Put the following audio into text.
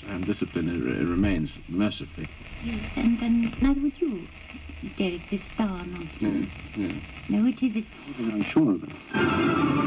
And discipline it remains, mercifully. Yes, and neither would you, Derek, this star nonsense. Yeah. No, it is it. I'm sure of it.